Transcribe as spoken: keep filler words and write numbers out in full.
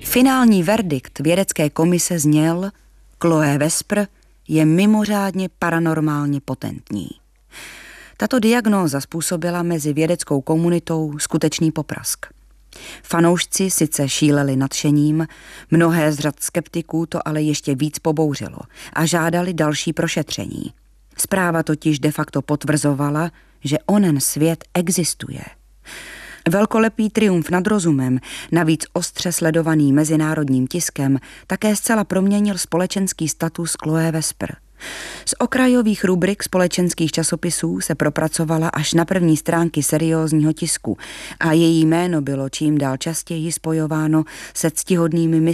Finální verdikt vědecké komise zněl: Chloé Vesper je mimořádně paranormálně potentní. Tato diagnóza způsobila mezi vědeckou komunitou skutečný poprask. Fanoušci sice šíleli nadšením, mnohé z řad skeptiků to ale ještě víc pobouřilo a žádali další prošetření. Zpráva totiž de facto potvrzovala, že onen svět existuje. Velkolepý triumf nad rozumem, navíc ostře sledovaný mezinárodním tiskem, také zcela proměnil společenský status Chloé Vesper. Z okrajových rubrik společenských časopisů se propracovala až na první stránky seriózního tisku a její jméno bylo čím dál častěji spojováno se ctihodnými